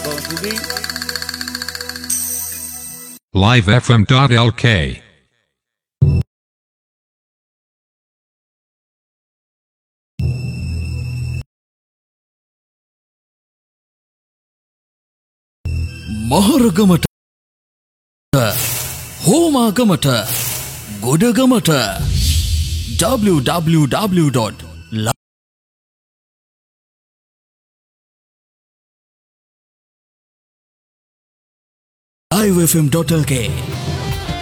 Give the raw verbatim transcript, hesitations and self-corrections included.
livefm.lk මහරගමට හෝමාගමට ගොඩගමට w w w dot live f m dot l k